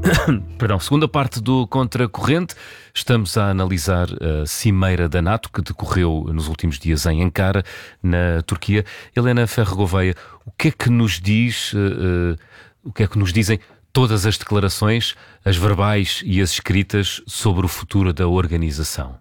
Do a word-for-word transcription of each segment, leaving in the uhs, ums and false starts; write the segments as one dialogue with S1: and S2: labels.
S1: Perdão, segunda parte do Contracorrente. Estamos a analisar a cimeira da NATO que decorreu nos últimos dias em Ankara, na Turquia. Helena Ferro Gouveia, o que é que nos diz, uh, uh, o que é que nos dizem todas as declarações, as verbais e as escritas, sobre o futuro da organização?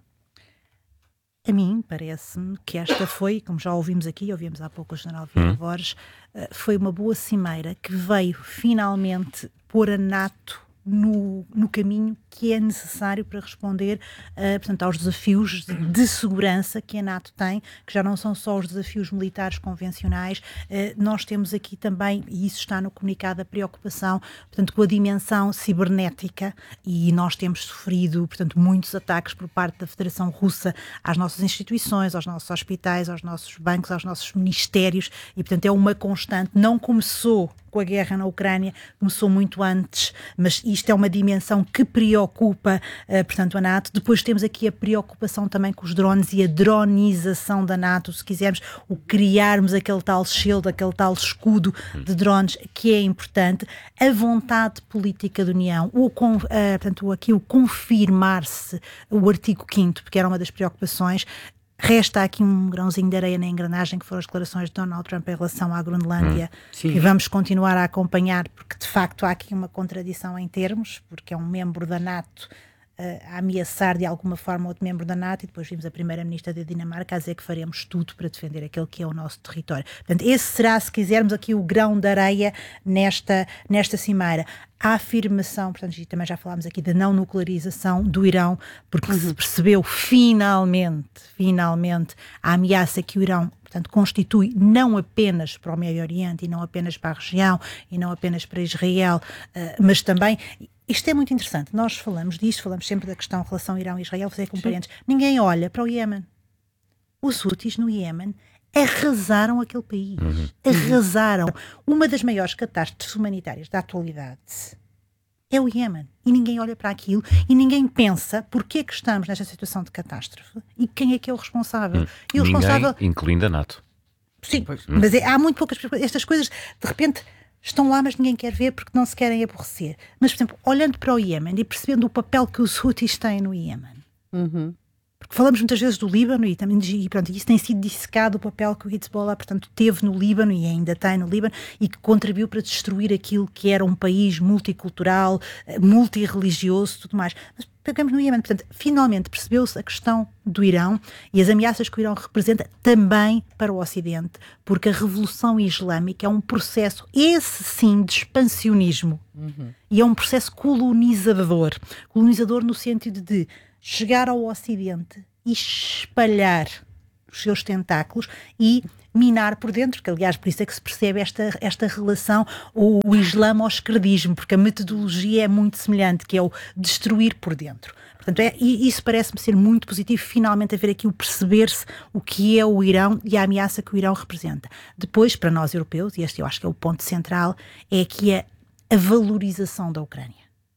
S2: A mim parece-me que esta foi, como já ouvimos aqui, ouvimos há pouco o general Vieira
S1: hum.
S2: Borges, foi uma boa cimeira que veio finalmente pôr a NATO no, no caminho que é necessário para responder uh, portanto, aos desafios de, de segurança que a NATO tem, que já não são só os desafios militares convencionais. Uh, nós temos aqui também, e isso está no comunicado, a preocupação, portanto, com a dimensão cibernética, e nós temos sofrido, portanto, muitos ataques por parte da Federação Russa às nossas instituições, aos nossos hospitais, aos nossos bancos, aos nossos ministérios, e, portanto, é uma constante. Não começou com a guerra na Ucrânia, começou muito antes, mas isto é uma dimensão que preocupa, uh, portanto, a NATO. Depois temos aqui a preocupação também com os drones e a dronização da NATO, se quisermos, o criarmos aquele tal shield, aquele tal escudo de drones, que é importante. A vontade política da União, o, uh, portanto, aqui o confirmar-se o artigo quinto, porque era uma das preocupações. Resta aqui um grãozinho de areia na engrenagem, que foram as declarações de Donald Trump em relação à Groenlândia, hum, que vamos continuar a acompanhar, porque de facto há aqui uma contradição em termos, porque é um membro da NATO uh, a ameaçar de alguma forma outro membro da NATO, e depois vimos a primeira-ministra da Dinamarca a dizer que faremos tudo para defender aquele que é o nosso território. Portanto, esse será, se quisermos, aqui o grão de areia nesta, nesta cimeira. A afirmação, portanto, e também já falámos aqui da não nuclearização do Irão, porque uhum. se percebeu finalmente, finalmente, a ameaça que o Irão, portanto, constitui não apenas para o Médio Oriente e não apenas para a região e não apenas para Israel, uh, mas também. Isto é muito interessante. Nós falamos disto, falamos sempre da questão em relação ao Irão e Israel, fazer com parentes. Ninguém olha para o Iémen. Os Houthis no Iémen arrasaram aquele país. Uhum. Arrasaram. Uma das maiores catástrofes humanitárias da atualidade é o Iémen. E ninguém olha para aquilo e ninguém pensa porque é que estamos nesta situação de catástrofe e quem é que é o responsável.
S1: Hum.
S2: E o
S1: ninguém,
S2: responsável...
S1: incluindo a NATO.
S2: Sim, pois. Mas é, há muito poucas... Estas coisas, de repente, estão lá, mas ninguém quer ver porque não se querem aborrecer. Mas, por exemplo, olhando para o Iémen e percebendo o papel que os Houthis têm no Iémen...
S3: Uhum.
S2: Porque falamos muitas vezes do Líbano e também e, pronto, isso tem sido dissecado, o papel que o Hezbollah, portanto, teve no Líbano e ainda tem no Líbano, e que contribuiu para destruir aquilo que era um país multicultural, multirreligioso, tudo mais. Mas pegamos no Iémen, portanto, finalmente percebeu-se a questão do Irão e as ameaças que o Irão representa também para o Ocidente, porque a Revolução Islâmica é um processo, esse sim, de expansionismo, uhum. e é um processo colonizador. Colonizador no sentido de chegar ao Ocidente e espalhar os seus tentáculos e minar por dentro, que aliás por isso é que se percebe esta, esta relação, o, o Islã ao esquerdismo, porque a metodologia é muito semelhante, que é o destruir por dentro. Portanto, é, e isso parece-me ser muito positivo, finalmente haver aqui o perceber-se o que é o Irão e a ameaça que o Irão representa. Depois, para nós europeus, e este eu acho que é o ponto central, é aqui a, a valorização da Ucrânia.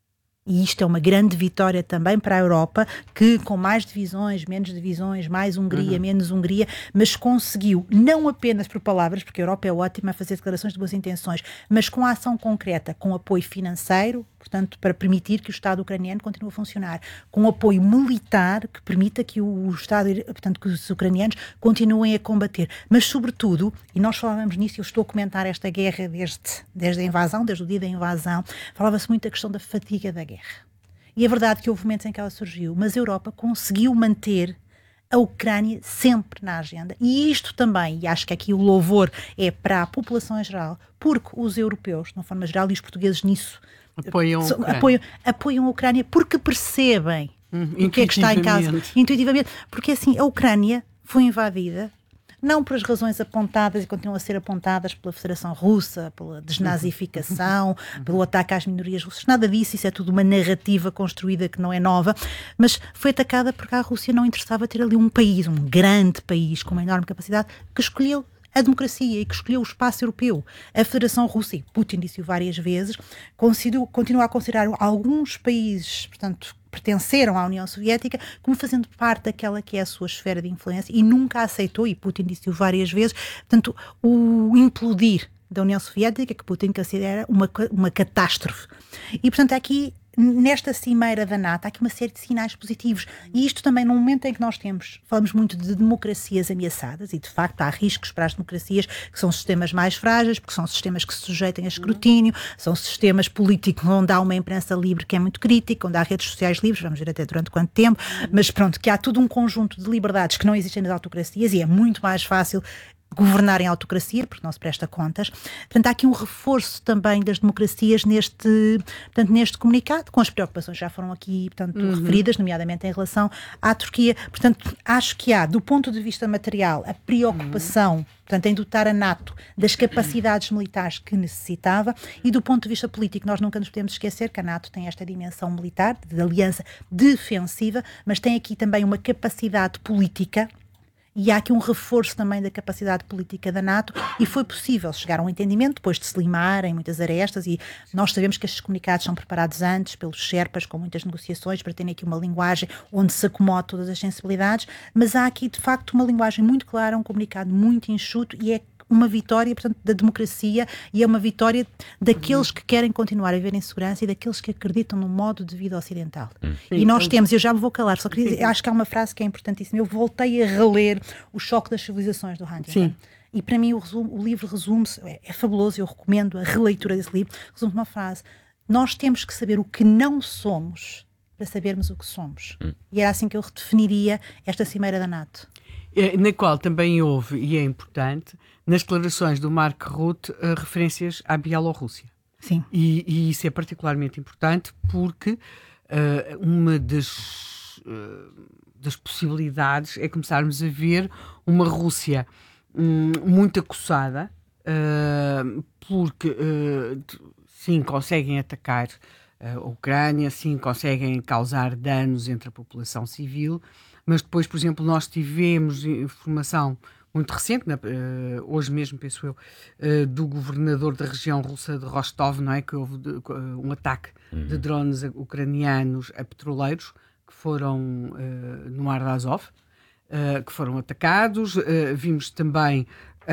S2: E isto é uma grande vitória também para a Europa, que com mais divisões, menos divisões, mais Hungria, uhum. menos Hungria, mas conseguiu, não apenas por palavras, porque a Europa é ótima a fazer declarações de boas intenções, mas com a ação concreta, com apoio financeiro, portanto, para permitir que o Estado ucraniano continue a funcionar, com apoio militar, que permita que o Estado, portanto, que os ucranianos continuem a combater. Mas, sobretudo, e nós falávamos nisso, eu estou a comentar esta guerra desde, desde a invasão, desde o dia da invasão, falava-se muito da questão da fadiga da guerra. E é verdade que houve momentos em que ela surgiu, mas a Europa conseguiu manter a Ucrânia sempre na agenda. E isto também, e acho que aqui o louvor é para a população em geral, porque os europeus, de uma forma geral, e os portugueses nisso,
S3: apoiam,
S2: so, apoiam, apoiam a Ucrânia porque percebem hum, o que é que está em causa. Intuitivamente. Porque assim, a Ucrânia foi invadida não por as razões apontadas e continuam a ser apontadas pela Federação Russa, pela desnazificação, pelo ataque às minorias russas, nada disso, isso é tudo uma narrativa construída que não é nova, mas foi atacada porque a Rússia não interessava ter ali um país, um grande país com uma enorme capacidade, que escolheu a democracia e que escolheu o espaço europeu. A Federação Russa, e Putin disse-o várias vezes, continua a considerar alguns países, portanto, pertenceram à União Soviética como fazendo parte daquela que é a sua esfera de influência e nunca aceitou, e Putin disse-o várias vezes, portanto, o implodir da União Soviética, que Putin considera uma, uma catástrofe. E, portanto, aqui nesta cimeira da NATO há aqui uma série de sinais positivos, e isto também num momento em que nós temos, falamos muito de democracias ameaçadas, e de facto há riscos para as democracias, que são sistemas mais frágeis, porque são sistemas que se sujeitem a escrutínio, são sistemas políticos onde há uma imprensa livre que é muito crítica, onde há redes sociais livres, vamos ver até durante quanto tempo, mas pronto, que há todo um conjunto de liberdades que não existem nas autocracias, e é muito mais fácil governar em autocracia, porque não se presta contas. Portanto, há aqui um reforço também das democracias neste, portanto, neste comunicado, com as preocupações que já foram aqui, portanto, uhum. referidas, nomeadamente em relação à Turquia. Portanto, acho que há, do ponto de vista material, a preocupação, uhum. portanto, em dotar a NATO das capacidades militares que necessitava, e do ponto de vista político, nós nunca nos podemos esquecer que a NATO tem esta dimensão militar, de aliança defensiva, mas tem aqui também uma capacidade política. E há aqui um reforço também da capacidade política da NATO, e foi possível chegar a um entendimento depois de se limarem muitas arestas, e nós sabemos que estes comunicados são preparados antes pelos Sherpas, com muitas negociações, para terem aqui uma linguagem onde se acomode todas as sensibilidades, mas há aqui de facto uma linguagem muito clara, um comunicado muito enxuto, e é uma vitória, portanto, da democracia, e é uma vitória daqueles que querem continuar a viver em segurança e daqueles que acreditam no modo de vida ocidental. Hum. E nós temos, eu já me vou calar, só queria dizer, acho que há uma frase que é importantíssima. Eu voltei a reler O Choque das Civilizações, do Huntington. E para mim o, resumo, o livro resume-se, é, é fabuloso, eu recomendo a releitura desse livro, resume uma frase: nós temos que saber o que não somos para sabermos o que somos. Hum. E era assim que eu redefiniria esta cimeira da NATO.
S3: É, na qual também houve, e é importante, nas declarações do Mark Rutte, uh, referências à Bielorrússia.
S2: Sim.
S3: E, e isso é particularmente importante porque uh, uma das, uh, das possibilidades é começarmos a ver uma Rússia um, muito acossada, uh, porque uh, sim, conseguem atacar uh, a Ucrânia, sim, conseguem causar danos entre a população civil, mas depois, por exemplo, nós tivemos informação muito recente, né, uh, hoje mesmo, penso eu, uh, do governador da região russa de Rostov, não é, que houve de, uh, um ataque uhum. de drones ucranianos a petroleiros que foram uh, no mar de Azov, uh, que foram atacados. Uh, vimos também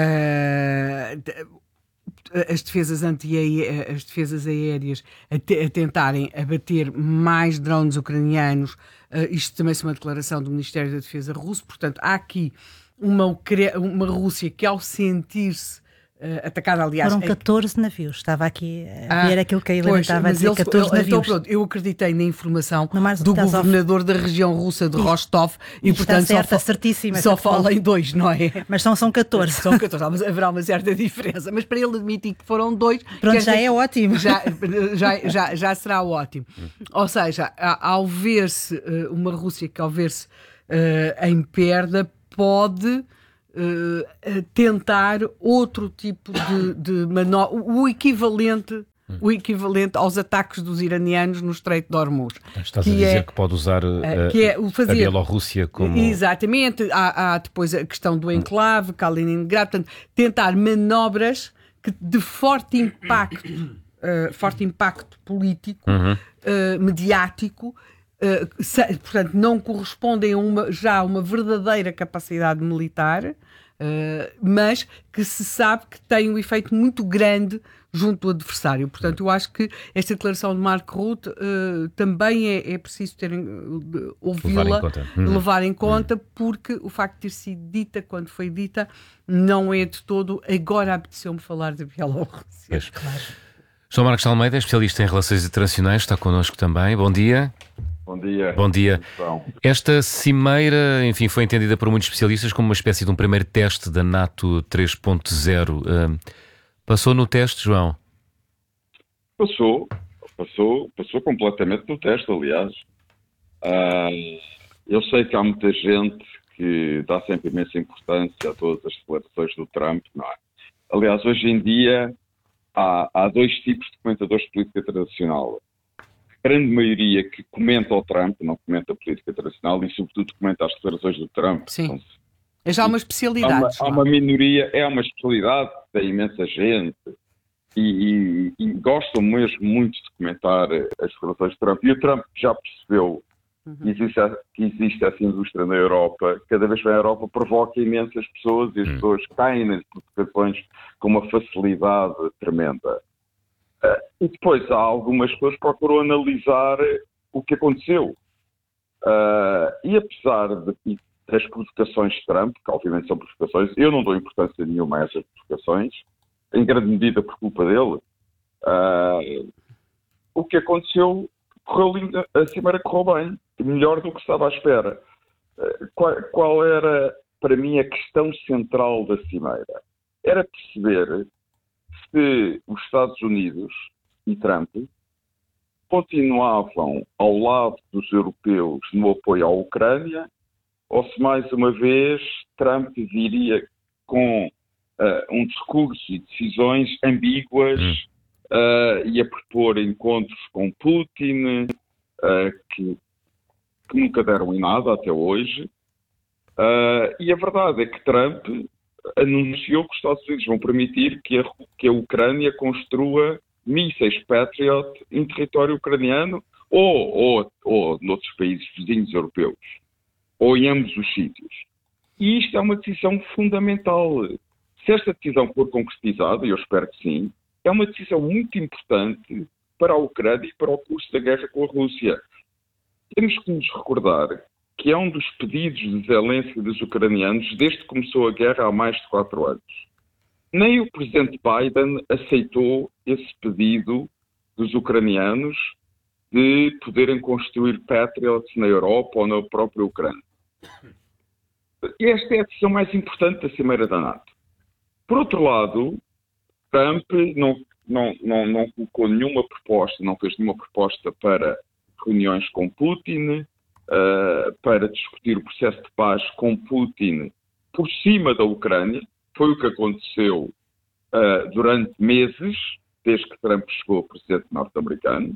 S3: uh, as defesas anti as defesas aéreas a, te, a tentarem abater mais drones ucranianos. Uh, isto também é uma declaração do Ministério da Defesa russo. Portanto, há aqui uma, uma Rússia que, ao sentir-se uh, atacada, aliás...
S2: Foram catorze é... navios. Estava aqui a ah, ver aquilo que a Helena estava a dizer, ele, catorze ele, navios. Então, pronto, eu acreditei na informação do governador da região russa de Rostov e, e portanto, certa, só,
S3: só fala em dois, não é?
S2: Mas são, são catorze.
S3: São catorze, mas haverá uma certa diferença. Mas para ele admitir que foram dois...
S2: Pronto, já
S3: dizer,
S2: é ótimo.
S3: Já, já, já, já será ótimo. Ou seja, ao ver-se uh, uma Rússia que, ao ver-se uh, em perda, pode uh, tentar outro tipo de, de manobra, o equivalente, hum. o equivalente aos ataques dos iranianos no Estreito de Hormuz.
S1: Estás a dizer é, que pode usar uh, que é o fazer, a Bielorrússia como...
S3: Exatamente. Há, há depois a questão do enclave, Kaliningrado, portanto, tentar manobras que de forte impacto, uh, forte impacto político, uhum. uh, mediático, Uh, se, portanto, não correspondem a uma, já a uma verdadeira capacidade militar, uh, mas que se sabe que tem um efeito muito grande junto do adversário. Portanto, eu acho que esta declaração de Mark Rutte uh, também é, é preciso terem, uh, ouvi-la, levar em conta, hum. levar em conta hum. porque o facto de ter sido dita quando foi dita não é de todo. Agora apeteceu-me falar da Bielorrússia.
S1: Claro. João Marcos de Almeida, especialista em relações internacionais, está connosco também. Bom dia.
S4: Bom dia.
S1: Bom dia. Esta cimeira, enfim, foi entendida por muitos especialistas como uma espécie de um primeiro teste da NATO três ponto zero. Uh, passou no teste, João?
S4: Passou. Passou, passou completamente no teste, aliás. Uh, eu sei que há muita gente que dá sempre imensa importância a todas as declarações do Trump, não é? Aliás, hoje em dia há, há dois tipos de comentadores de política internacional. A grande maioria que comenta o Trump, não comenta a política internacional e, sobretudo, comenta as declarações do Trump.
S3: Sim. Então, é já uma especialidade.
S4: Há uma, há uma minoria, é uma especialidade, tem imensa gente e, e, e gostam mesmo muito de comentar as declarações do Trump. E o Trump já percebeu uhum. que, existe, que existe essa indústria na Europa. Cada vez que vem à Europa provoca imensas pessoas e as uhum. pessoas caem nas provocações com uma facilidade tremenda. Uh, e depois há algumas pessoas que procuram analisar o que aconteceu. Uh, e apesar de, das provocações de Trump, que obviamente são provocações, eu não dou importância nenhuma a essas provocações, em grande medida por culpa dele, uh, o que aconteceu, correu, a Cimeira correu bem, melhor do que estava à espera. Uh, qual, qual era, para mim, a questão central da Cimeira? Era perceber se os Estados Unidos e Trump continuavam ao lado dos europeus no apoio à Ucrânia, ou se mais uma vez Trump viria com uh, um discurso e decisões ambíguas hum. uh, e a propor encontros com Putin, uh, que, que nunca deram em nada até hoje. Uh, e a verdade é que Trump anunciou que os Estados Unidos vão permitir que a, que a Ucrânia construa mísseis Patriot em território ucraniano ou, ou, ou noutros países vizinhos europeus, ou em ambos os sítios. E isto é uma decisão fundamental. Se esta decisão for concretizada, e eu espero que sim, é uma decisão muito importante para a Ucrânia e para o curso da guerra com a Rússia. Temos que nos recordar que é um dos pedidos de Zelensky dos ucranianos desde que começou a guerra há mais de quatro anos. Nem o presidente Biden aceitou esse pedido dos ucranianos de poderem construir Patriots na Europa ou na própria Ucrânia. E esta é a decisão mais importante da Cimeira da NATO. Por outro lado, Trump não, não, não, não colocou nenhuma proposta, não fez nenhuma proposta para reuniões com Putin, uh, para discutir o processo de paz com Putin por cima da Ucrânia. Foi o que aconteceu uh, durante meses, desde que Trump chegou a presidente norte-americano.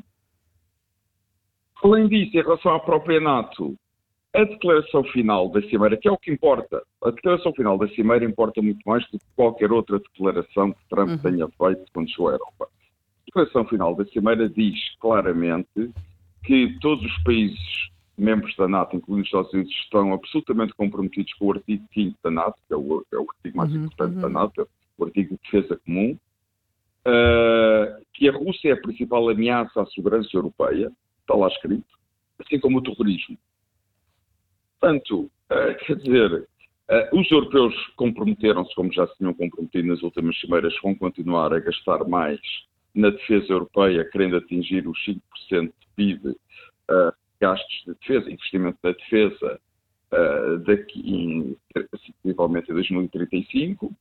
S4: Além disso, em relação à própria NATO, a declaração final da Cimeira, que é o que importa, a declaração final da Cimeira importa muito mais do que qualquer outra declaração que Trump uhum. tenha feito quando chegou à Europa. A declaração final da Cimeira diz claramente que todos os países membros da NATO, incluindo os Estados Unidos, estão absolutamente comprometidos com o artigo quinto da NATO, que é o, é o artigo mais uhum, importante uhum. da NATO, o artigo de defesa comum, uh, que a Rússia é a principal ameaça à segurança europeia, está lá escrito, assim como o terrorismo. Portanto, uh, quer dizer, uh, os europeus comprometeram-se, como já se tinham comprometido nas últimas cimeiras, vão continuar a gastar mais na defesa europeia, querendo atingir os cinco por cento de P I B, uh, gastos de defesa, investimento da defesa, uh, daqui em, possivelmente em dois mil e trinta e cinco.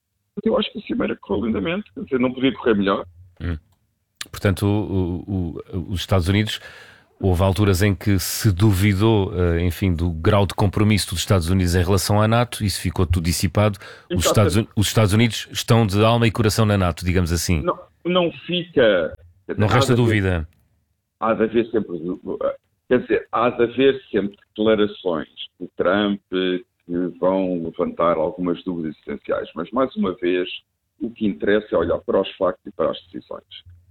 S4: Eu acho que a Cimeira correu lindamente, quer dizer, não podia correr melhor.
S1: Hum. Portanto, o, o, os Estados Unidos, houve alturas em que se duvidou, uh, enfim, do grau de compromisso dos Estados Unidos em relação à NATO, isso ficou tudo dissipado. Os Estados, os Estados Unidos estão de alma e coração na NATO, digamos assim.
S4: Não, não fica...
S1: Não resta dúvida.
S4: Há de haver sempre... Quer dizer, há de haver sempre declarações de Trump que vão levantar algumas dúvidas essenciais, mas, mais uma vez, o que interessa é olhar para os factos e para as decisões.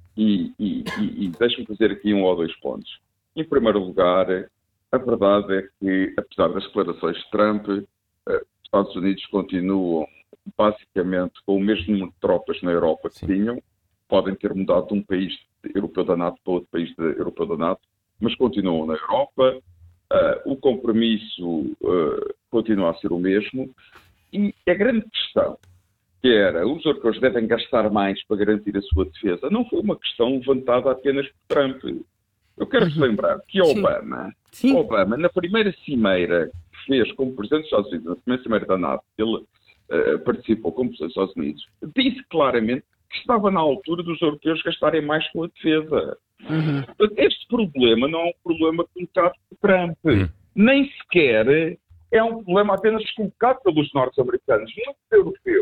S4: E, e, e, e deixe-me fazer aqui um ou dois pontos. Em primeiro lugar, a verdade é que, apesar das declarações de Trump, os Estados Unidos continuam basicamente com o mesmo número de tropas na Europa que Sim. tinham. Podem ter mudado de um país europeu da NATO para outro país europeu da NATO, mas continuam na Europa. Uh, o compromisso uh, continua a ser o mesmo. E a grande questão, que era os europeus devem gastar mais para garantir a sua defesa, não foi uma questão levantada apenas por Trump. Eu quero-vos uhum. lembrar que Obama, Sim. Obama, na primeira cimeira que fez como presidente dos Estados Unidos, na primeira cimeira da NATO, ele uh, participou como presidente dos Estados Unidos, disse claramente que estava na altura dos europeus gastarem mais com a defesa. Uhum. Este problema não é um problema colocado por Trump. Uhum. Nem sequer é um problema apenas colocado pelos norte-americanos. Os europeus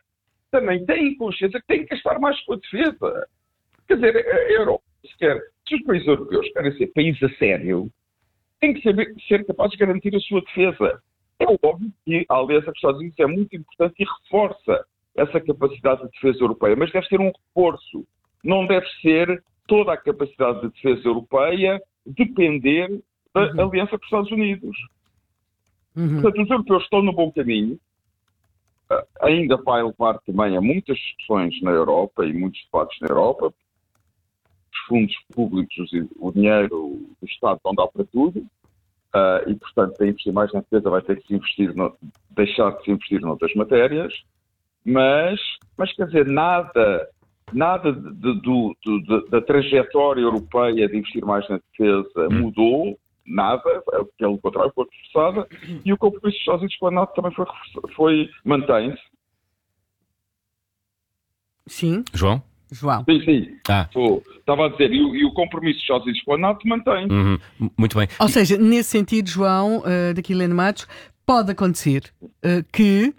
S4: também têm consciência que têm que gastar mais com a defesa. Quer dizer, a Europa, se, quer, se os países europeus querem ser países a sério, têm que saber, ser capazes de garantir a sua defesa. É óbvio que a Aliança dos Estados Unidos é muito importante e reforça essa capacidade de defesa europeia, mas deve ser um reforço. Não deve ser toda a capacidade de defesa europeia depender da uhum. aliança com os Estados Unidos. Uhum. Portanto, os europeus estão no bom caminho. Uh, ainda vai levar também a muitas discussões na Europa e muitos debates na Europa. fundos públicos, o dinheiro do Estado não dá para tudo, uh, e, portanto, para investir mais na defesa vai ter que se investir, no, deixar de se investir noutras matérias, mas, mas quer dizer, nada, nada de, de, de, de, da trajetória europeia de investir mais na defesa mudou, nada, pelo contrário, foi reforçada, e o compromisso dos Estados Unidos com a NATO também foi, foi mantém-se.
S3: Sim.
S1: João?
S3: João.
S4: Sim, sim.
S1: Ah.
S4: Pô, estava a dizer, e o, e o compromisso dos Estados Unidos com a NATO mantém.
S1: Uhum. Muito bem.
S3: Ou seja, nesse sentido, João, uh, daqui Helena Matos, pode acontecer uh, que,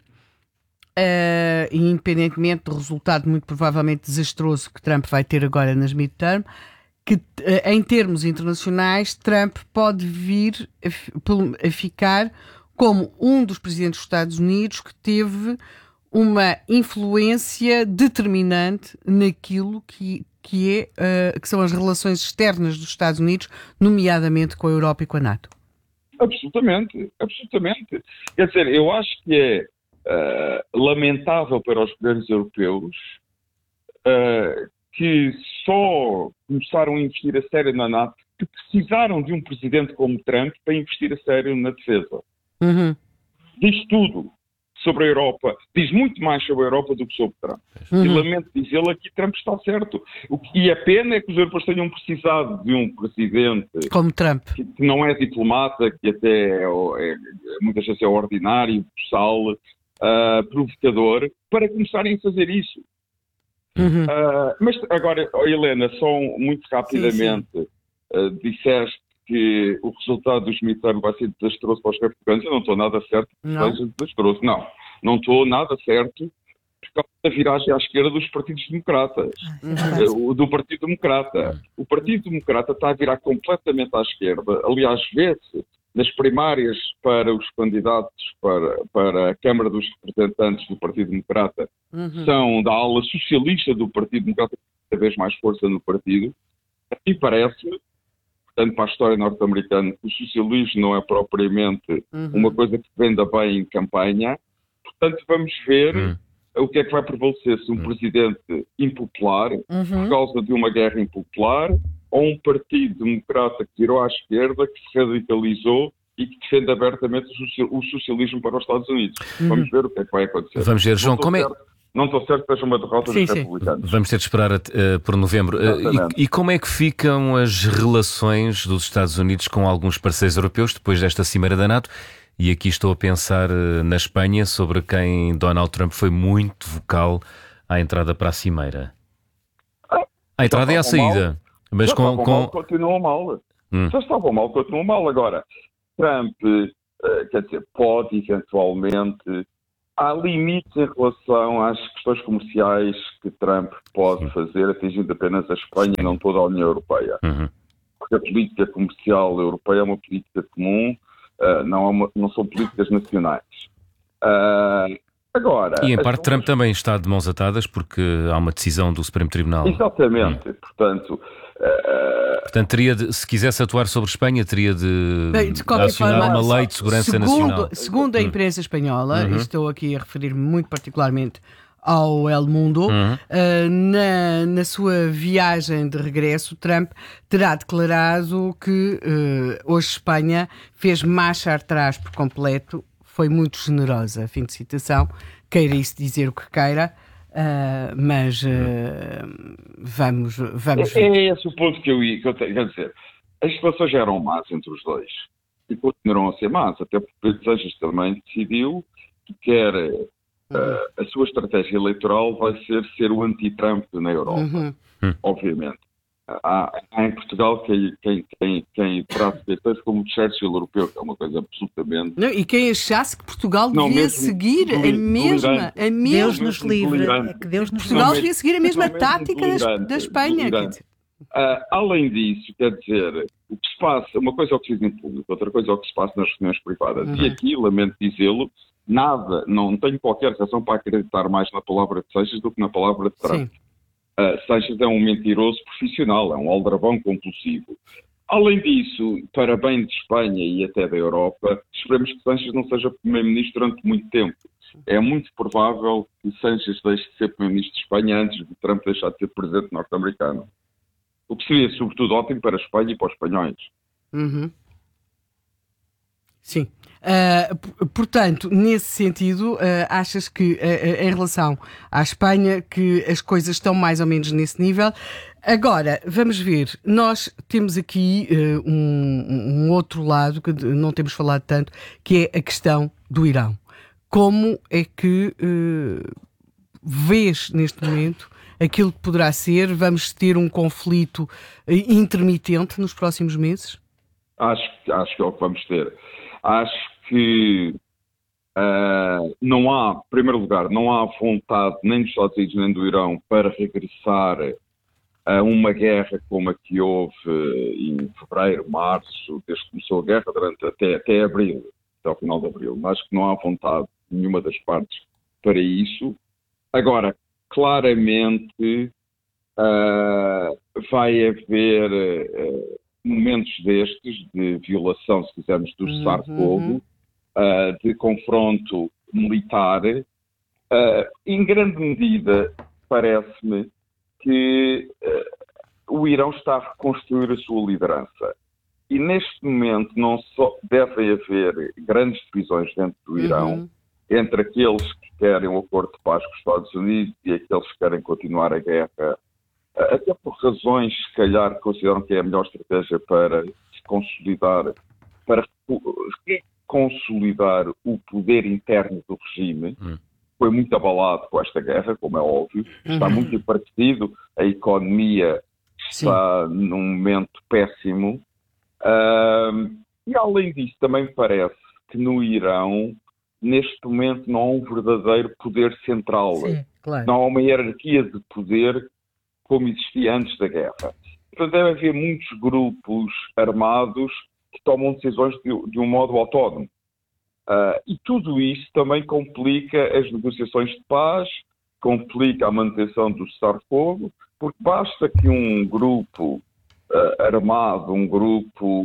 S3: uh, independentemente do resultado muito provavelmente desastroso que Trump vai ter agora nas midterm, que uh, em termos internacionais, Trump pode vir a, a ficar como um dos presidentes dos Estados Unidos que teve uma influência determinante naquilo que, que, é, uh, que são as relações externas dos Estados Unidos, nomeadamente com a Europa e com a NATO.
S4: Absolutamente, absolutamente. Quer dizer, eu acho que é uh, lamentável para os governos europeus uh, que só começaram a investir a sério na NATO, que precisaram de um presidente como Trump para investir a sério na defesa.
S3: Uhum.
S4: Diz tudo sobre a Europa, diz muito mais sobre a Europa do que sobre Trump.
S3: Uhum.
S4: E lamento dizê-lo aqui, Trump está certo. O que, e a pena é que os europeus tenham precisado de um presidente
S3: como Trump,
S4: que, que não é diplomata, que até é, é, muitas vezes é ordinário, boçal, uh, provocador, para começarem a fazer isso.
S3: uhum.
S4: Uh, mas agora, Helena, só muito rapidamente, sim, sim. Uh, disseste que o resultado dos midterm vai ser desastroso para os republicanos. Eu não estou nada certo que
S3: não.
S4: seja desastroso. Não, não estou nada certo por causa da viragem à esquerda dos partidos democratas. Uhum. Do Partido Democrata. O Partido Democrata está a virar completamente à esquerda. Aliás, vê-se nas primárias para os candidatos para, para a Câmara dos Representantes do Partido Democrata, uhum, são da ala socialista do Partido Democrata, cada vez mais força no partido. E parece-me, portanto, para a história norte-americana, o socialismo não é propriamente uhum. uma coisa que venda bem em campanha. Portanto, vamos ver uhum. o que é que vai prevalecer, se um uhum. presidente impopular, uhum. por causa de uma guerra impopular, ou um partido democrata que virou à esquerda, que se radicalizou e que defende abertamente o socialismo para os Estados Unidos. Uhum. Vamos ver o que é que vai acontecer.
S1: Vamos ver, João, como é...
S4: Não estou certo que seja uma derrota
S3: sim,
S4: dos
S3: sim.
S4: republicanos.
S1: Vamos ter de esperar uh, por novembro. Uh, e, e como é que ficam as relações dos Estados Unidos com alguns parceiros europeus depois desta cimeira da NATO? E aqui estou a pensar uh, na Espanha, sobre quem Donald Trump foi muito vocal à entrada para a cimeira.
S4: Ah,
S1: à entrada e à saída.
S4: Mal.
S1: Mas
S4: já
S1: com,
S4: estavam
S1: com...
S4: mal, continuam mal. Hum. Já estavam mal, continuam mal. Agora, Trump, uh, quer dizer, pode eventualmente... Há limites em relação às questões comerciais que Trump pode Sim. fazer, atingindo apenas a Espanha e não toda a União Europeia. Uhum. Porque a política comercial europeia é uma política comum, uh, não, é uma, não são políticas nacionais. Uh, agora...
S1: E em parte
S4: coisas...
S1: Trump também está de mãos atadas porque há uma decisão do Supremo Tribunal.
S4: Exatamente. Hum. Portanto... Uh...
S1: Portanto, teria de, se quisesse atuar sobre Espanha, teria de,
S3: Bem, de qualquer
S1: acionar
S3: forma,
S1: uma lei de segurança
S3: segundo,
S1: nacional.
S3: Segundo a imprensa espanhola, uhum. e estou aqui a referir-me muito particularmente ao El Mundo, uhum. uh, na, na sua viagem de regresso, Trump terá declarado que uh, hoje Espanha fez marcha atrás por completo, foi muito generosa, fim de citação, queira isso dizer o que queira. Uh, mas uh, vamos, vamos ver.
S4: É, é esse o ponto que eu, que eu tenho. Quer dizer, as relações já eram más entre os dois e continuarão a ser más, até porque Pedro Sánchez também decidiu que quer uh, a sua estratégia eleitoral vai ser ser o anti-Trump na Europa, uhum. obviamente. Há, há em Portugal quem, quem, quem, quem trata de como Churchill europeu, que é uma coisa absolutamente...
S3: Não, e quem achasse que Portugal devia não, mesmo, seguir a mesma... A mesma
S2: Deus nos livre. É que Deus nos
S3: Portugal
S2: livre.
S3: devia seguir a mesma tática da Espanha. Quer dizer.
S4: Uh, além disso, quer dizer, o que se passa, uma coisa é o que se diz em público, outra coisa é o que se passa nas reuniões privadas. Uhum. E aqui, lamento dizê-lo, nada, não tenho qualquer razão para acreditar mais na palavra de Seixas do que na palavra de Trump. Sim. Uh, Sánchez é um mentiroso profissional, é um aldrabão compulsivo. Além disso, para bem de Espanha e até da Europa, esperemos que Sánchez não seja primeiro-ministro durante muito tempo. É muito provável que Sánchez deixe de ser primeiro-ministro de Espanha antes de Trump deixar de ser presidente norte-americano. O que seria, sobretudo, ótimo para a Espanha e para os espanhóis.
S3: Uhum. Sim. Uh, portanto, nesse sentido, uh, achas que, uh, em relação à Espanha, que as coisas estão mais ou menos nesse nível? Agora, vamos ver, nós temos aqui uh, um, um outro lado que não temos falado tanto, que é a questão do Irão. Como é que uh, vês neste momento aquilo que poderá ser? Vamos ter um conflito uh, intermitente nos próximos meses?
S4: Acho, acho que é o que vamos ter. Acho que uh, não há, em primeiro lugar, não há vontade nem dos Estados Unidos nem do Irão para regressar a uma guerra como a que houve em fevereiro, março, desde que começou a guerra, durante, até, até abril, até ao final de abril. Acho que não há vontade de nenhuma das partes para isso. Agora, claramente uh, vai haver uh, momentos destes de violação, se quisermos, do cessar-fogo, uh, de confronto militar. Uh, em grande medida, parece-me que uh, o Irão está a reconstruir a sua liderança. E neste momento não só devem haver grandes divisões dentro do Irão, uhum. entre aqueles que querem um acordo de paz com os Estados Unidos e aqueles que querem continuar a guerra, até por razões, se calhar, que consideram que é a melhor estratégia para se consolidar, para consolidar o poder interno do regime. Hum. Foi muito abalado com esta guerra, como é óbvio. Está uhum. muito enfraquecido, a economia está Sim. num momento péssimo. Uh, e, além disso, também parece que no Irão, neste momento, não há um verdadeiro poder central.
S3: Sim, claro.
S4: Não há uma hierarquia de poder como existia antes da guerra. Portanto, deve haver muitos grupos armados que tomam decisões de, de um modo autónomo. Uh, e tudo isso também complica as negociações de paz, complica a manutenção do cessar-fogo, porque basta que um grupo uh, armado, um grupo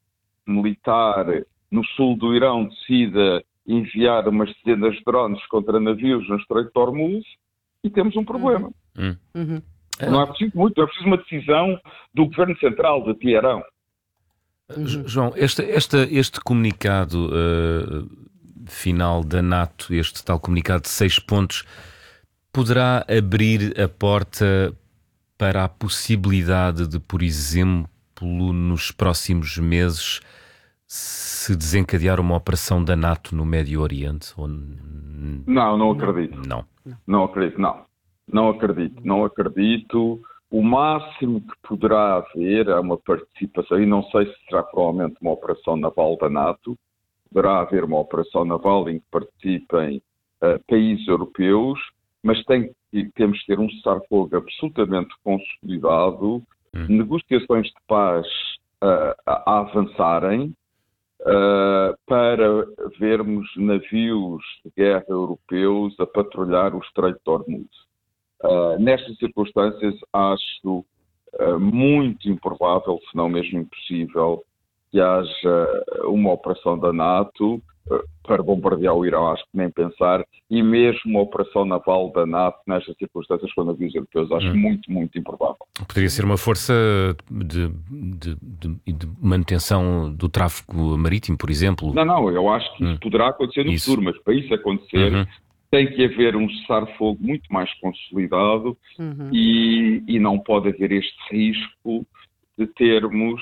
S4: militar no sul do Irão decida enviar umas dezenas de drones contra navios no Estreito de Hormuz e temos um problema.
S1: Uhum. Uhum.
S4: Não é preciso muito, é preciso uma decisão do Governo Central de Teherão.
S1: Uhum. João, este, este, este comunicado uh, final da NATO, este tal comunicado de seis pontos, poderá abrir a porta para a possibilidade de, por exemplo, nos próximos meses, se desencadear uma operação da NATO no Médio Oriente? Ou...
S4: Não, não acredito.
S1: Não.
S4: Não acredito, não. Não acredito, não acredito. O máximo que poderá haver é uma participação, e não sei se será provavelmente uma operação naval da NATO, poderá haver uma operação naval em que participem uh, países europeus, mas tem, temos que ter um cessar-fogo absolutamente consolidado, hum. negociações de paz uh, a avançarem, uh, para vermos navios de guerra europeus a patrulhar o Estreito de Hormuz. Uh, nestas circunstâncias, acho uh, muito improvável, se não mesmo impossível, que haja uma operação da NATO uh, para bombardear o Irão, acho que nem pensar, e mesmo uma operação naval da NATO nestas circunstâncias com navios europeus, acho hum. muito, muito improvável.
S1: Poderia ser uma força de, de, de, de manutenção do tráfego marítimo, por exemplo?
S4: Não, não, eu acho que isso hum. poderá acontecer no isso. futuro, mas para isso acontecer... Uhum. Tem que haver um cessar-fogo muito mais consolidado uhum. e, e não pode haver este risco de termos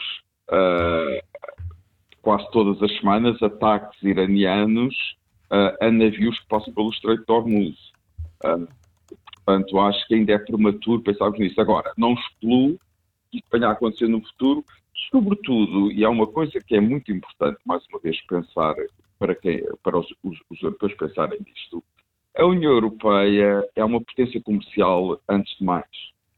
S4: uh, quase todas as semanas ataques iranianos uh, a navios que passam pelo Estreito de Hormuz. Uh, portanto, acho que ainda é prematuro pensarmos nisso. Agora, não excluo que isso venha a acontecer no futuro, sobretudo, e há uma coisa que é muito importante, mais uma vez, pensar para, quem, para os, os, os europeus pensarem nisto. A União Europeia é uma potência comercial antes de mais.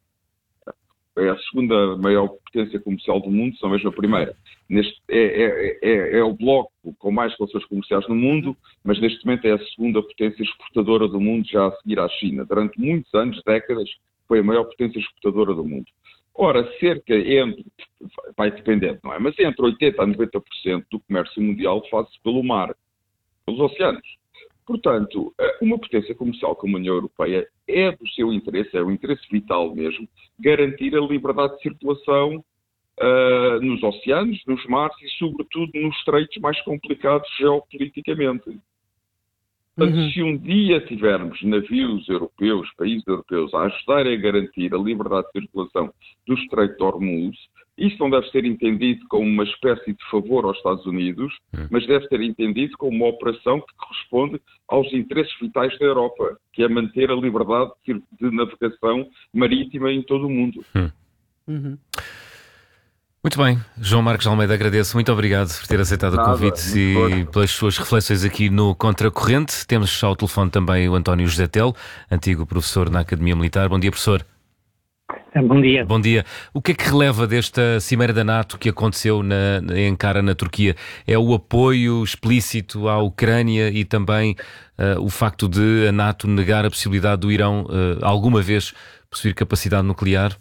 S4: É a segunda maior potência comercial do mundo, são mesmo a primeira. Neste, é, é, é, é o bloco com mais relações comerciais no mundo, mas neste momento é a segunda potência exportadora do mundo, já a seguir à China. Durante muitos anos, décadas, foi a maior potência exportadora do mundo. Ora, cerca entre, vai dependendo, não é? Mas entre oitenta por cento a noventa por cento do comércio mundial faz-se pelo mar, pelos oceanos. Portanto, uma potência comercial como a União Europeia é do seu interesse, é o interesse vital mesmo, garantir a liberdade de circulação uh, nos oceanos, nos mares e, sobretudo, nos estreitos mais complicados geopoliticamente. Portanto, uhum. se um dia tivermos navios europeus, países europeus, a ajudarem a garantir a liberdade de circulação do Estreito de Hormuz, isso não deve ser entendido como uma espécie de favor aos Estados Unidos, uhum. mas deve ser entendido como uma operação que corresponde aos interesses vitais da Europa, que é manter a liberdade de navegação marítima em todo o mundo.
S1: Uhum. Uhum. Muito bem, João Marcos Almeida, agradeço. Muito obrigado por ter aceitado Nada, o convite e bom. pelas suas reflexões aqui no Contracorrente. Temos ao telefone também o António José Tel, antigo professor na Academia Militar. Bom dia, professor.
S5: Bom dia.
S1: Bom dia. O que é que releva desta Cimeira da NATO que aconteceu na, em Ankara, na Turquia? É o apoio explícito à Ucrânia e também uh, o facto de a NATO negar a possibilidade do Irão uh, alguma vez possuir capacidade nuclear?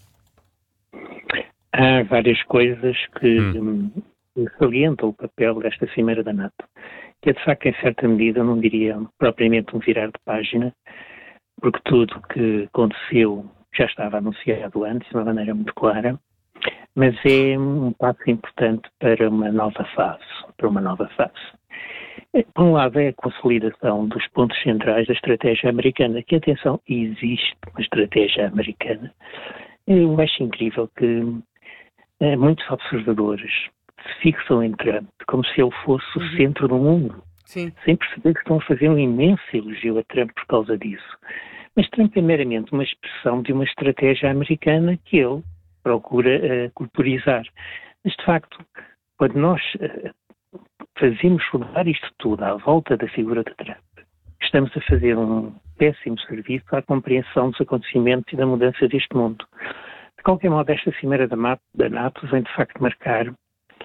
S5: Há várias coisas que hum. salientam o papel desta Cimeira da NATO, que é de facto, em certa medida, eu não diria propriamente um virar de página, porque tudo o que aconteceu já estava anunciado antes, de uma maneira muito clara, mas é um passo importante para uma nova fase, para uma nova fase. Por um lado é a consolidação dos pontos centrais da estratégia americana, que, atenção, existe uma estratégia americana. Eu acho incrível que eh, muitos observadores se fixam em Trump como se ele fosse uhum. o centro do mundo, Sim. sem perceber que estão a fazer um imenso elogio a Trump por causa disso. Mas Trump é meramente uma expressão de uma estratégia americana que ele procura uh, corporizar. Mas, de facto, quando nós uh, fazemos rodar isto tudo à volta da figura de Trump, estamos a fazer um péssimo serviço à compreensão dos acontecimentos e da mudança deste mundo. De qualquer modo, esta Cimeira da NATO vem, de facto, marcar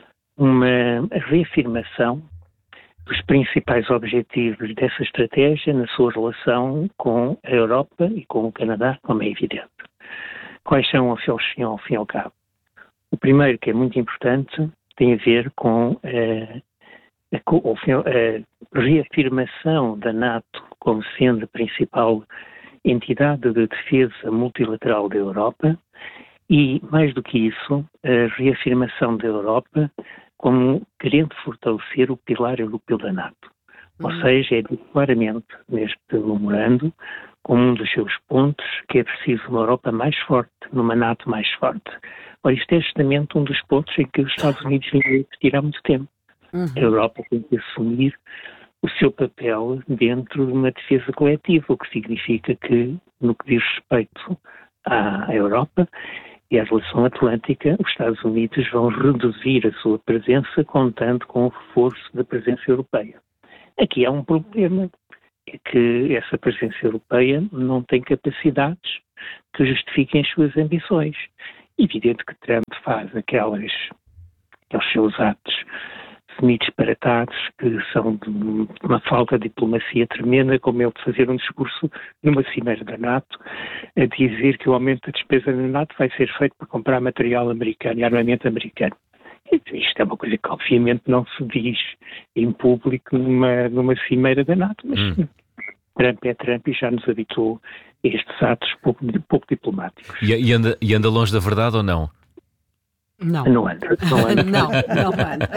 S5: uma reafirmação dos principais objetivos dessa estratégia na sua relação com a Europa e com o Canadá, como é evidente. Quais são, ao fim e ao cabo? O primeiro, que é muito importante, tem a ver com a, a, a reafirmação da NATO como sendo a principal entidade de defesa multilateral da Europa e, mais do que isso, a reafirmação da Europa como querendo fortalecer o pilar europeu da NATO. Uhum. Ou seja, é dito claramente neste memorando, como um dos seus pontos, que é preciso uma Europa mais forte, numa NATO mais forte. Ora, isto é justamente um dos pontos em que os Estados Unidos vêm a investir há muito tempo. Uhum. A Europa tem que assumir o seu papel dentro de uma defesa coletiva, o que significa que, no que diz respeito à Europa e à relação atlântica, os Estados Unidos vão reduzir a sua presença contando com o reforço da presença europeia. Aqui há um problema, é que essa presença europeia não tem capacidades que justifiquem as suas ambições. É evidente que Trump faz aquelas, aqueles seus atos semi-disparatados que são de uma falta de diplomacia tremenda, como ele de fazer um discurso numa cimeira da NATO, a dizer que o aumento da despesa da NATO vai ser feito para comprar material americano e armamento americano. Isto é uma coisa que obviamente não se diz em público numa, numa cimeira da NATO, mas hum. Trump é Trump e já nos habituou a estes atos pouco, pouco diplomáticos.
S1: E, e, anda, e anda longe da verdade ou não?
S3: Não.
S5: Não anda. Não, anda.
S3: não, não anda.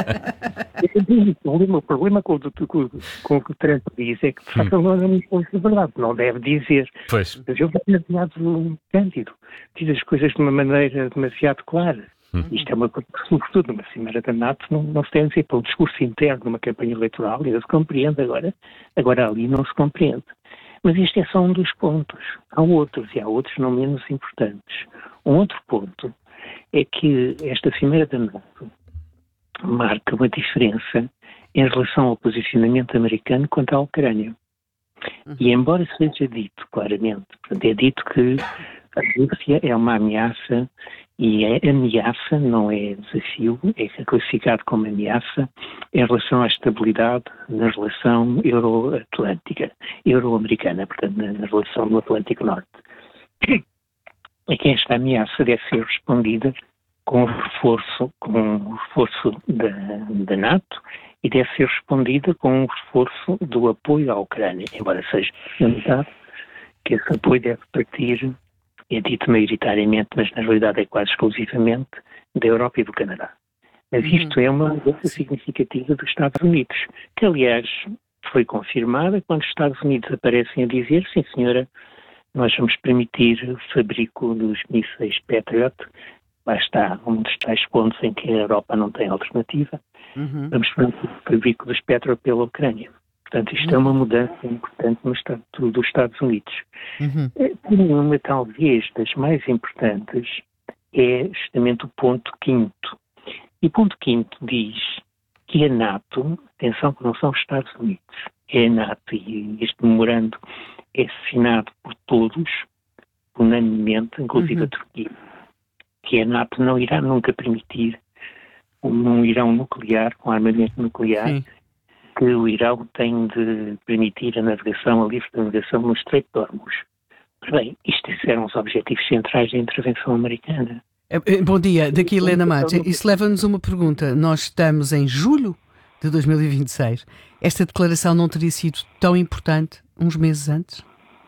S5: O problema com, com, com o que o Trump diz é que, de facto, hum. não anda muito longe da verdade. Não deve dizer.
S1: Pois.
S5: Mas ele é demasiado cândido. Diz as coisas de uma maneira demasiado clara. Hum. Isto é uma coisa que, sobretudo, numa cimeira da NATO, não, não se tem a dizer. Para um discurso interno numa campanha eleitoral, ainda se compreende agora. Agora ali não se compreende. Mas este é só um dos pontos. Há outros, e há outros não menos importantes. Um outro ponto é que esta Cimeira da NATO marca uma diferença em relação ao posicionamento americano quanto à Ucrânia. Uhum. E embora seja dito claramente, portanto, é dito que a Rússia é uma ameaça, e é ameaça, não é desafio, é classificado como ameaça em relação à estabilidade na relação euro-atlântica, euro-americana, portanto, na relação do Atlântico Norte. É que esta ameaça deve ser respondida com o reforço, com o reforço da, da NATO e deve ser respondida com o reforço do apoio à Ucrânia, embora seja verdade que esse apoio deve partir, é dito maioritariamente, mas na realidade é quase exclusivamente, da Europa e do Canadá. Mas isto uhum. é uma mudança significativa dos Estados Unidos, que aliás foi confirmada quando os Estados Unidos aparecem a dizer, sim senhora, nós vamos permitir o fabrico dos mísseis Patriot, lá está um dos tais pontos em que a Europa não tem alternativa, uhum. vamos permitir o fabrico dos Patriot pela Ucrânia. Portanto, isto uhum. é uma mudança importante no estado dos Estados Unidos. Uhum. Uma, talvez, das mais importantes é justamente o ponto quinto. E o ponto quinto diz que a NATO, atenção que não são os Estados Unidos, é a NATO, e este memorando é assinado por todos, unanimemente, inclusive uhum. a Turquia, que a NATO não irá nunca permitir um Irão nuclear, com armamento nuclear, Sim. que o Irão tem de permitir a navegação, a livre navegação no Estreito de Hormuz. Mas bem, estes eram os objetivos centrais da intervenção americana.
S3: Bom dia, daqui Helena Matos. Isso leva-nos a uma pergunta. Nós estamos em julho de dois mil e vinte e seis. Esta declaração não teria sido tão importante uns meses antes?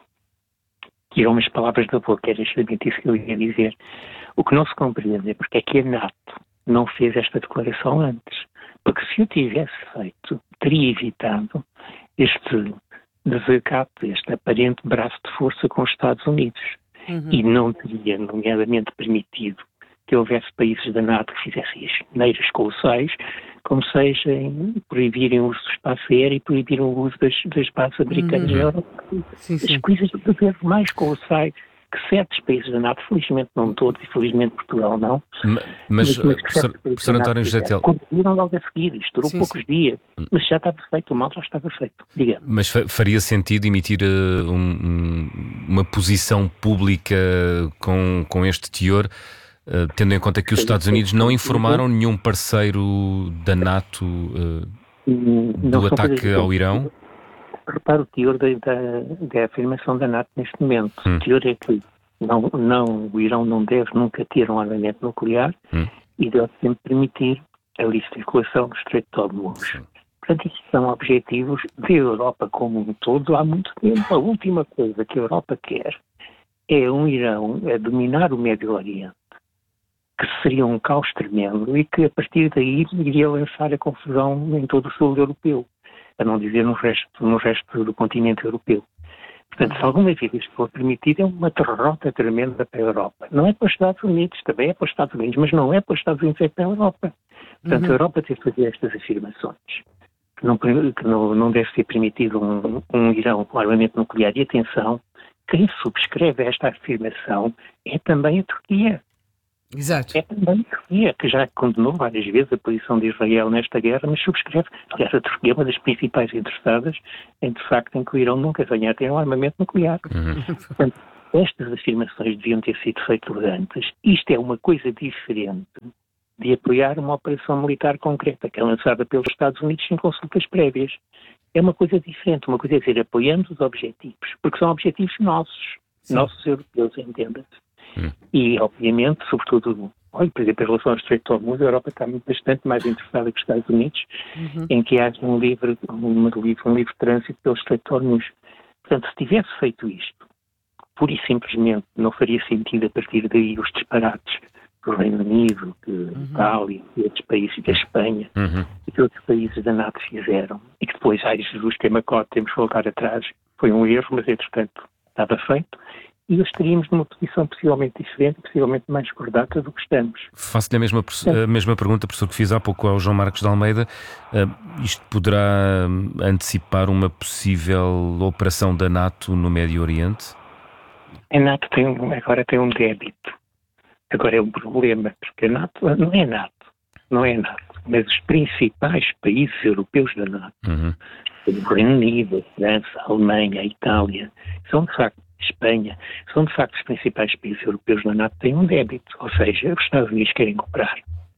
S5: Tiram umas palavras da boca, era justamente isso que eu ia dizer. O que não se compreende é porque é que a NATO não fez esta declaração antes. Porque se o tivesse feito, teria evitado este desacato, este aparente braço de força com os Estados Unidos. Uhum. E não teria, nomeadamente, permitido que houvesse países da NATO que fizessem as neiras colossais, como seja em proibirem o uso do espaço aéreo e proibirem o uso das, das bases americanas na Europa. Sim, sim. As coisas de ver mais colossais que certos países da NATO, felizmente não todos, e felizmente Portugal não. Mas,
S1: mas, mas professor, professor António José Tel...
S5: Continuam logo a seguir, isto durou sim, poucos sim. dias, mas já estava feito, o mal já estava feito, diga.
S1: Mas faria sentido emitir uh, um, uma posição pública com, com este teor, uh, tendo em conta que os Estados Unidos não informaram nenhum parceiro da NATO uh, do ataque ao Irão?
S5: Repara o teor da, da, da afirmação da NATO neste momento. Hum. O teor é que não, não, o Irão não deve nunca ter um armamento nuclear hum. e deve sempre permitir a livre circulação do Estreito de Hormuz. Portanto, isso são objetivos da Europa como um todo há muito tempo. A última coisa que a Europa quer é um Irão a dominar o Médio Oriente, que seria um caos tremendo e que a partir daí iria lançar a confusão em todo o sul europeu, a não dizer no resto, no resto do continente europeu. Portanto, se alguma vez isto for permitido, é uma derrota tremenda para a Europa. Não é para os Estados Unidos, também é para os Estados Unidos, mas não é para os Estados Unidos, é para a Europa. Portanto, uhum. a Europa tem que fazer estas afirmações. Que não, que não, não deve ser permitido um, um Irão com armamento nuclear. E atenção, quem subscreve esta afirmação é também a Turquia.
S3: Exato.
S5: É também a Turquia, que já condenou várias vezes a posição de Israel nesta guerra, mas subscreve. Aliás, a Turquia é uma das principais interessadas em, de facto, em que o Irão nunca venha a ter um armamento nuclear. Uhum. Portanto, estas afirmações deviam ter sido feitas antes. Isto é uma coisa diferente de apoiar uma operação militar concreta, que é lançada pelos Estados Unidos sem consultas prévias. É uma coisa diferente. Uma coisa é dizer, apoiamos os objetivos, porque são objetivos nossos, Sim. nossos europeus, entenda-se. Hum. E, obviamente, sobretudo, olha, por exemplo, em relação ao Estreito de Hormuz, a Europa está bastante mais interessada que os Estados Unidos uhum. em que haja um livre, um, livre, um livre trânsito pelo Estreito de Hormuz. Portanto, se tivesse feito isto, pura e simplesmente não faria sentido a partir daí os disparates do Reino Unido, de uhum. Itália e outros países, da Espanha uhum. e que outros países da NATO fizeram. E que depois, ai Jesus, que é macote, temos que voltar atrás. Foi um erro, mas, entretanto, estava feito. E nós estaríamos numa posição possivelmente diferente, possivelmente mais cordata do que estamos.
S1: Faço-lhe a mesma, a mesma pergunta, professor, que fiz há pouco ao João Marcos de Almeida. Uh, isto poderá antecipar uma possível operação da NATO no Médio Oriente?
S5: A NATO tem, agora tem um débito. Agora é um problema, porque a NATO não é NATO, não é NATO, mas os principais países europeus da NATO, uhum. o Reino Unido, a França, a Alemanha, a Itália, são de facto Espanha, são de facto os principais países europeus na NATO têm um débito, ou seja, os Estados Unidos querem cooperar.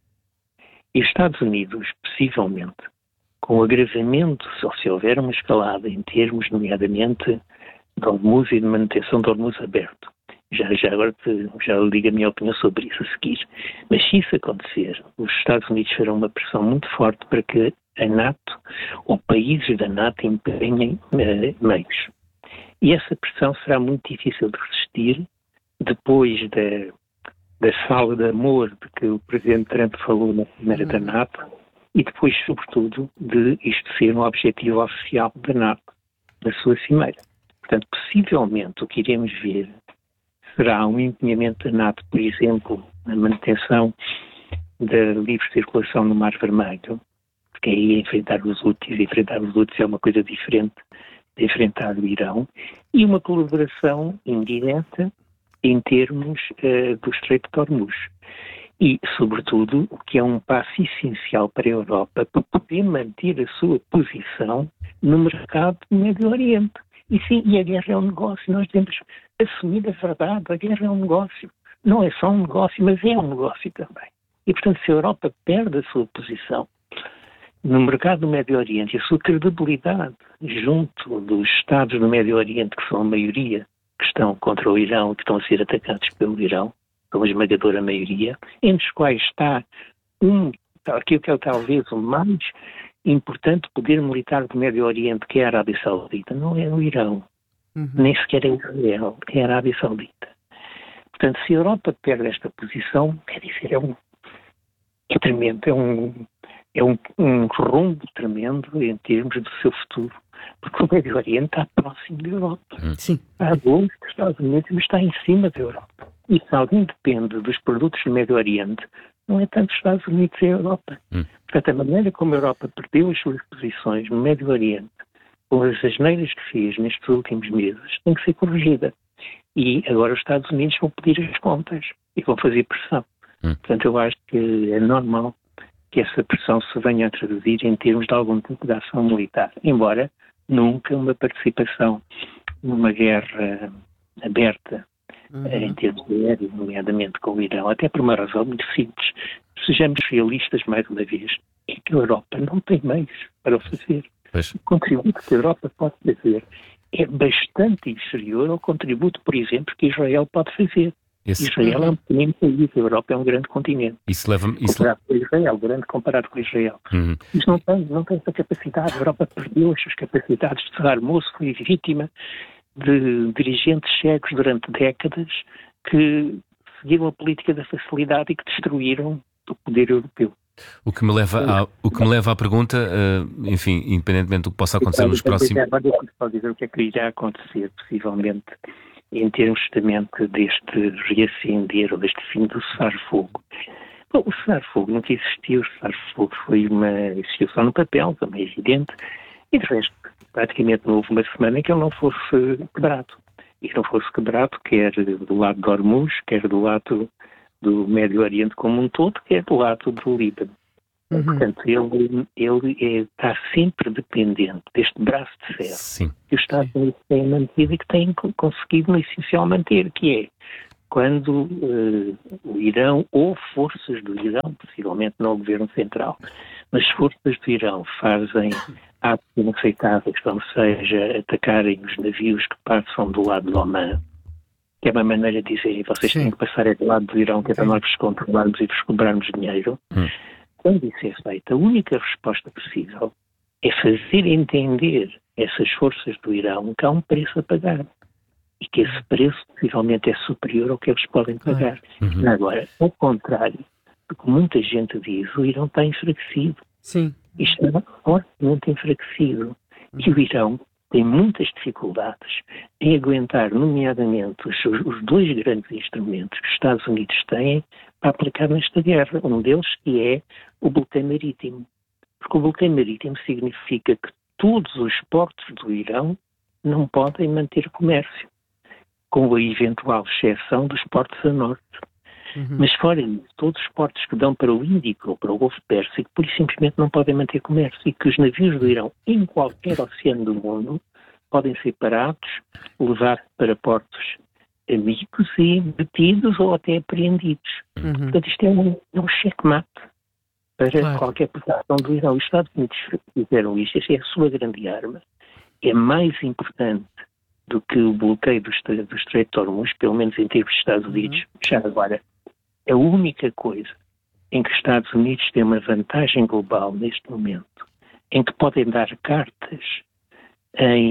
S5: E os Estados Unidos, possivelmente, com o agravamento, só se houver uma escalada em termos, nomeadamente, de Hormuz e de manutenção de Hormuz aberto. Já, já agora te, já digo a minha opinião sobre isso a seguir. Mas se isso acontecer, os Estados Unidos farão uma pressão muito forte para que a NATO, ou países da NATO, empenhem uh, meios. E essa pressão será muito difícil de resistir depois da, da sala de amor de que o Presidente Trump falou na Cimeira da NATO e depois, sobretudo, de isto ser um objetivo oficial da NATO, na sua Cimeira. Portanto, possivelmente o que iremos ver será um empenhamento da NATO, por exemplo, na manutenção da livre circulação no Mar Vermelho, porque aí enfrentar os Houthis, enfrentar os Houthis é uma coisa diferente de enfrentar o Irão, e uma colaboração indireta em termos uh, do Estreito de Hormuz. E, sobretudo, o que é um passo essencial para a Europa para poder manter a sua posição no mercado do Médio Oriente. E sim, e a guerra é um negócio, nós devemos assumir a verdade, a guerra é um negócio. Não é só um negócio, mas é um negócio também. E, portanto, se a Europa perde a sua posição no mercado do Médio Oriente e a sua credibilidade junto dos Estados do Médio Oriente, que são a maioria, que estão contra o Irão e que estão a ser atacados pelo Irão, são a esmagadora maioria, entre os quais está um, aquilo que é talvez o mais importante poder militar do Médio Oriente, que é a Arábia Saudita, não é o Irão, uhum. nem sequer é Israel, é a Arábia Saudita. Portanto, se a Europa perde esta posição, quer dizer, é um é tremendo, é um é um, um rombo tremendo em termos do seu futuro, porque o Médio Oriente está próximo da Europa.
S3: Sim.
S5: Está longe dos Estados Unidos, mas está em cima da Europa. E se alguém depende dos produtos do Médio Oriente, não é tanto os Estados Unidos e a Europa. Hum. Portanto, a maneira como a Europa perdeu as suas posições no Médio Oriente, com as asneiras que fez nestes últimos meses, tem que ser corrigida. E agora os Estados Unidos vão pedir as contas e vão fazer pressão. Hum. Portanto, eu acho que é normal que essa pressão se venha a traduzir em termos de algum tipo de ação militar, embora nunca uma participação numa guerra aberta uhum. em termos aéreos, nomeadamente com o Irão, até por uma razão muito simples. Sejamos realistas mais uma vez, é que a Europa não tem meios para o fazer. Pois. O contributo que a Europa pode fazer é bastante inferior ao contributo, por exemplo, que Israel pode fazer. Esse... Israel é um pequeno país, a Europa é um grande continente.
S1: Isso leva isso...
S5: Comparado com Israel, grande comparado com Israel.
S1: Uhum.
S5: Isso não tem, não tem essa capacidade. A Europa perdeu as suas capacidades de ser moço, foi vítima de dirigentes cegos durante décadas que seguiram a política da facilidade e que destruíram o poder europeu.
S1: O que me leva à, o que me leva à pergunta, uh, enfim, independentemente do que possa acontecer nos próximos...
S5: Agora eu posso dizer o que é que irá acontecer, possivelmente, em termos justamente deste reacender ou deste fim do cessar-fogo. Bom, o cessar-fogo nunca existiu, o cessar-fogo foi uma instituição no papel, também é evidente, e de resto, praticamente não houve uma semana em que ele não fosse quebrado. E que não fosse quebrado, quer do lado de Hormuz, quer do lado do Médio Oriente como um todo, quer do lado do Líbano. Uhum. Portanto, ele, ele é, está sempre dependente deste braço de ferro
S1: Sim.
S5: que os Estados Unidos têm mantido e que têm conseguido no essencial manter, que é quando uh, o Irão ou forças do Irão, possivelmente não o governo central, mas forças do Irão fazem atos inaceitáveis, como seja atacarem os navios que passam do lado do Oman, que é uma maneira de dizerem vocês Sim. têm que passar do lado do Irão, que é para nós vos controlarmos e vos cobrarmos dinheiro. Hum. Quando isso é feito, a única resposta possível é fazer entender essas forças do Irão que há um preço a pagar e que esse preço possivelmente é superior ao que eles podem pagar. Uhum. Agora, ao contrário do que muita gente diz, o Irão está enfraquecido.
S3: Sim.
S5: Está fortemente enfraquecido. Uhum. E o Irão tem muitas dificuldades em aguentar, nomeadamente, os, os dois grandes instrumentos que os Estados Unidos têm para aplicar nesta guerra. Um deles que é o bloqueio marítimo. Porque o bloqueio marítimo significa que todos os portos do Irão não podem manter comércio, com a eventual exceção dos portos a norte. Uhum. Mas fora disso, todos os portos que dão para o Índico ou para o Golfo Pérsico, por isso simplesmente não podem manter comércio, e que os navios do Irão, em qualquer oceano do mundo, podem ser parados, levar para portos amigos e detidos ou até apreendidos. Uhum. Portanto, isto é um, é um checkmate para claro. Qualquer posição do Irão. Os Estados Unidos fizeram isto, esta é a sua grande arma. É mais importante do que o bloqueio do, do Estreito de Hormuz, pelo menos em termos dos Estados Unidos. Uhum. Já agora, a única coisa em que os Estados Unidos têm uma vantagem global neste momento, em que podem dar cartas em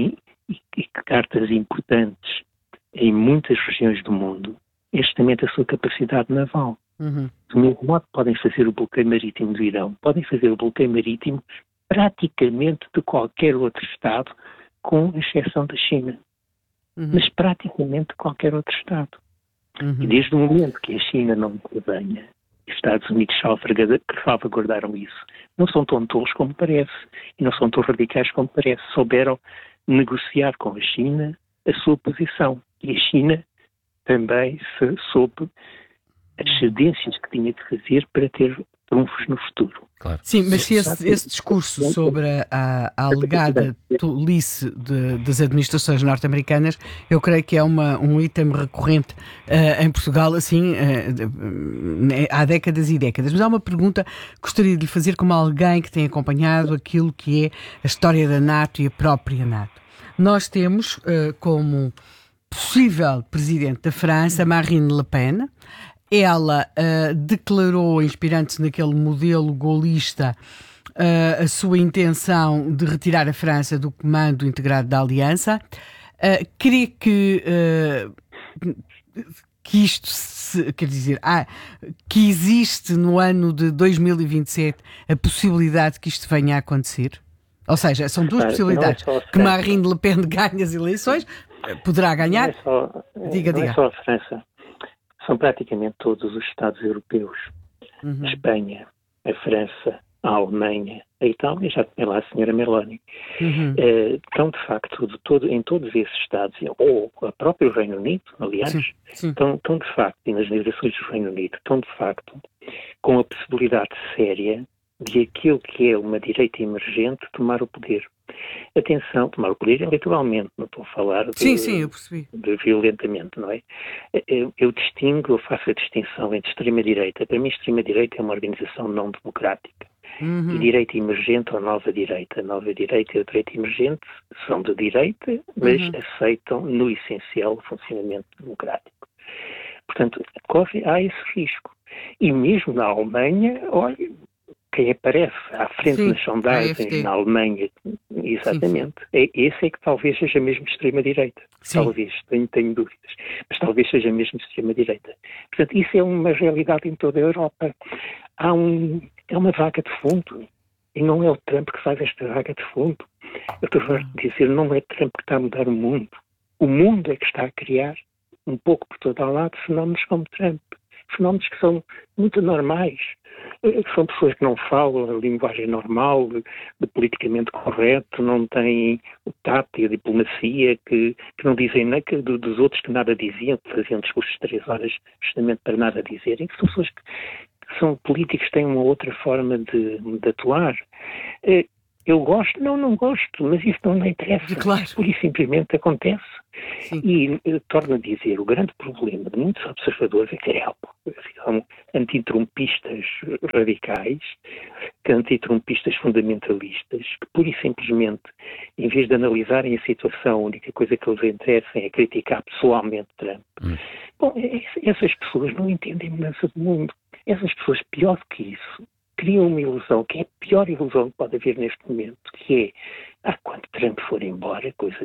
S5: e, e cartas importantes em muitas regiões do mundo é justamente a sua capacidade naval.
S3: Uhum.
S5: Do mesmo modo, podem fazer o bloqueio marítimo do Irão, podem fazer o bloqueio marítimo praticamente de qualquer outro Estado, com exceção da China. Uhum. Mas praticamente de qualquer outro Estado. Uhum. E desde o momento que a China não intervenha, os Estados Unidos salvaguardaram isso. Não são tão tolos como parece, e não são tão radicais como parece. Souberam negociar com a China a sua posição. E a China também se soube as cedências que tinha que fazer para ter trunfos no futuro.
S3: Claro. Sim, mas se esse, esse discurso sobre a, a alegada tolice de, das administrações norte-americanas, eu creio que é uma, um item recorrente uh, em Portugal, assim, uh, há décadas e décadas. Mas há uma pergunta que gostaria de lhe fazer como alguém que tem acompanhado aquilo que é a história da NATO e a própria NATO. Nós temos uh, como possível presidente da França Marine Le Pen. Ela uh, declarou, inspirando-se naquele modelo gaullista, uh, a sua intenção de retirar a França do comando integrado da Aliança. Uh, crê que, uh, que isto, se, quer dizer, ah, que existe no ano de dois mil e vinte e sete a possibilidade que isto venha a acontecer? Ou seja, são duas possibilidades. É que Marine Le Pen ganhe as eleições, poderá ganhar.
S5: Não é só,
S3: diga,
S5: não
S3: diga.
S5: é só a França. São praticamente todos os Estados europeus. Uhum. A Espanha, a França, a Alemanha, a Itália, já tem lá a senhora Meloni. Uhum. Uh, estão, de facto, de todo, em todos esses Estados, ou a próprio Reino Unido, aliás, sim, sim. Estão, estão, de facto, e nas eleições do Reino Unido, estão, de facto, com a possibilidade séria de aquilo que é uma direita emergente tomar o poder. Atenção, tomar o poder eleitoralmente, não estou a falar de,
S3: sim, sim, eu percebi.
S5: de violentamente, não é? Eu, eu distingo, eu faço a distinção entre extrema-direita. Para mim, extrema-direita é uma organização não democrática. Uhum. E direita emergente ou nova direita. Nova direita e a direita emergente são de direita, mas uhum. aceitam, no essencial, o funcionamento democrático. Portanto, corre, há esse risco. E mesmo na Alemanha, olha, quem aparece à frente sim, nas sondagens na Alemanha, exatamente, sim, sim. É, esse é que talvez seja mesmo extrema-direita. Talvez, tenho, tenho dúvidas, mas talvez seja mesmo extrema-direita. Portanto, isso é uma realidade em toda a Europa. Há um, é uma vaga de fundo, e não é o Trump que faz esta vaga de fundo. Eu estou a dizer, não é Trump que está a mudar o mundo. O mundo é que está a criar, um pouco por todo o lado, fenómenos como Trump. Fenómenos que são muito normais. São pessoas que não falam a linguagem normal, de, de politicamente correto, não têm o tato e a diplomacia, que, que não dizem nada, que, do, dos outros que nada diziam, que faziam discursos de três horas justamente para nada dizerem, que são pessoas que, que são políticos, que têm uma outra forma de, de atuar. Eu gosto? Não, não gosto, mas isso não me interessa.
S3: Claro.
S5: Por isso simplesmente acontece.
S3: Sim.
S5: E eh, torno a dizer, o grande problema de muitos observadores é que é, são antitrumpistas radicais, que antitrumpistas fundamentalistas, que pura e simplesmente, em vez de analisarem a situação, a única coisa que eles interessam é criticar pessoalmente Trump. Hum. Bom, essas pessoas não entendem a mudança do mundo. Essas pessoas, pior do que isso, criam uma ilusão, que é a pior ilusão que pode haver neste momento, que é, ah, quando Trump for embora, coisa